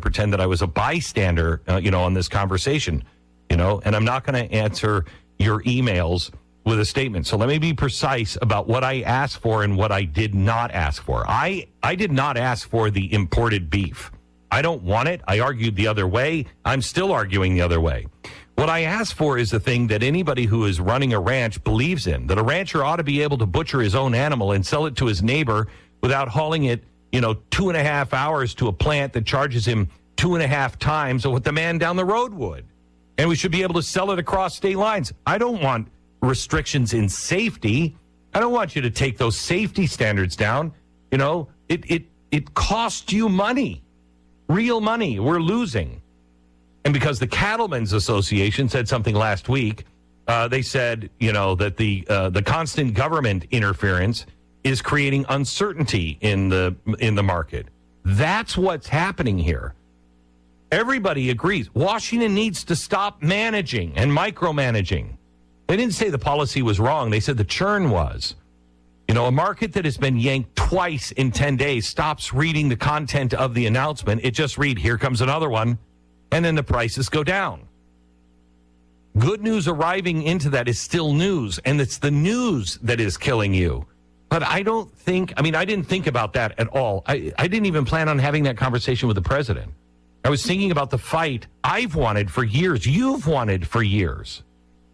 pretend that I was a bystander, on this conversation, and I'm not going to answer your emails with a statement. So let me be precise about what I asked for and what I did not ask for. I did not ask for the imported beef. I don't want it. I argued the other way. I'm still arguing the other way. What I asked for is the thing that anybody who is running a ranch believes in, that a rancher ought to be able to butcher his own animal and sell it to his neighbor without hauling it, 2.5 hours to a plant that charges him 2.5 times what the man down the road would. And we should be able to sell it across state lines. I don't want restrictions in safety. I don't want you to take those safety standards down. It costs you money. Real money. We're losing. And because the Cattlemen's Association said something last week, they said, that the constant government interference is creating uncertainty in the market. That's what's happening here. Everybody agrees. Washington needs to stop managing and micromanaging. They didn't say the policy was wrong. They said the churn was. A market that has been yanked twice in 10 days stops reading the content of the announcement. It just reads, here comes another one, and then the prices go down. Good news arriving into that is still news, and it's the news that is killing you. But I didn't think about that at all. I didn't even plan on having that conversation with the president. I was thinking about the fight I've wanted for years. You've wanted for years.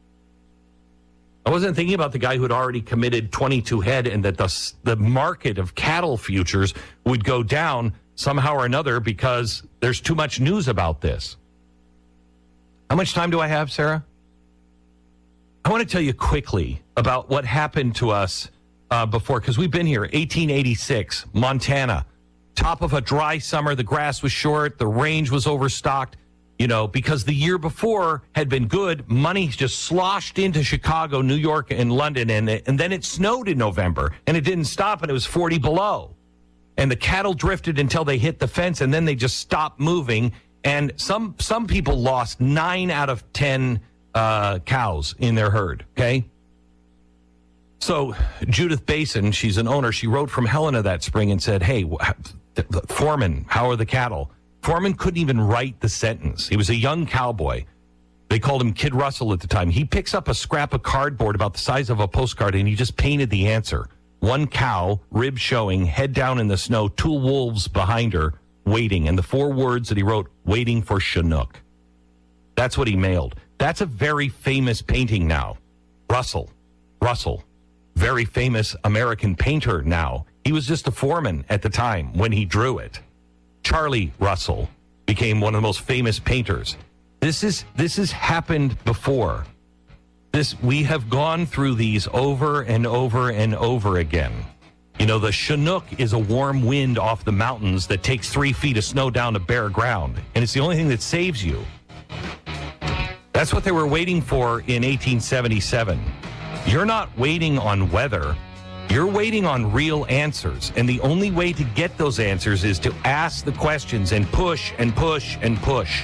I wasn't thinking about the guy who had already committed 22 head and that the market of cattle futures would go down somehow or another because there's too much news about this. How much time do I have, Sarah? I want to tell you quickly about what happened to us before, because we've been here, 1886, Montana, top of a dry summer. The grass was short. The range was overstocked. Because the year before had been good, money just sloshed into Chicago, New York, and London, and then it snowed in November, and it didn't stop, and it was 40 below. And the cattle drifted until they hit the fence, and then they just stopped moving, and some people lost 9 out of 10 cows in their herd, okay? So Judith Basin, she's an owner, she wrote from Helena that spring and said, hey, Foreman, how are the cattle? Foreman couldn't even write the sentence. He was a young cowboy. They called him Kid Russell at the time. He picks up a scrap of cardboard about the size of a postcard, and he just painted the answer. 1 cow, rib showing, head down in the snow, 2 wolves behind her, waiting. And the 4 words that he wrote, waiting for Chinook. That's what he mailed. That's a very famous painting now. Russell, very famous American painter now. He was just a foreman at the time when he drew it. Charlie Russell became one of the most famous painters. This has happened before. We have gone through these over and over and over again. The Chinook is a warm wind off the mountains that takes 3 feet of snow down to bare ground, and it's the only thing that saves you. That's what they were waiting for in 1877. You're not waiting on weather. You're waiting on real answers, and the only way to get those answers is to ask the questions and push and push and push.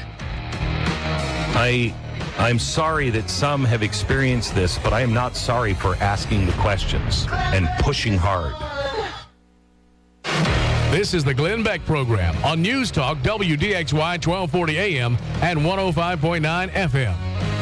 I'm sorry that some have experienced this, but I am not sorry for asking the questions and pushing hard. This is the Glenn Beck Program on News Talk WDXY 1240 AM and 105.9 FM.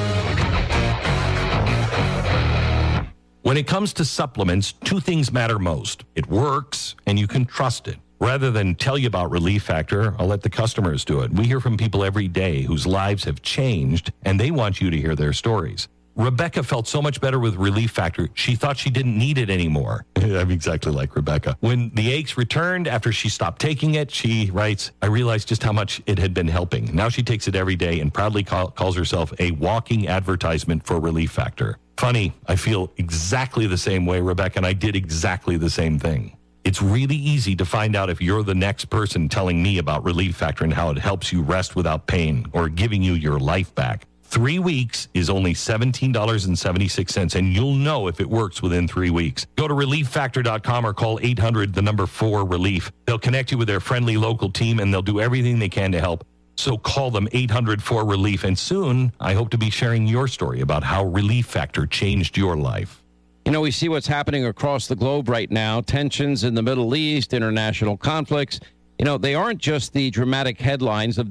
When it comes to supplements, 2 things matter most. It works, and you can trust it. Rather than tell you about Relief Factor, I'll let the customers do it. We hear from people every day whose lives have changed, and they want you to hear their stories. Rebecca felt so much better with Relief Factor, she thought she didn't need it anymore. I'm exactly like Rebecca. When the aches returned after she stopped taking it, she writes, I realized just how much it had been helping. Now she takes it every day and proudly calls herself a walking advertisement for Relief Factor. Funny, I feel exactly the same way, Rebecca, and I did exactly the same thing. It's really easy to find out if you're the next person telling me about Relief Factor and how it helps you rest without pain or giving you your life back. 3 weeks is only $17.76, and you'll know if it works within 3 weeks. Go to ReliefFactor.com or call 800-4-RELIEF. They'll connect you with their friendly local team, and they'll do everything they can to help. So call them 800-4-RELIEF, and soon I hope to be sharing your story about how Relief Factor changed your life. We see what's happening across the globe right now, tensions in the Middle East, international conflicts. They aren't just the dramatic headlines of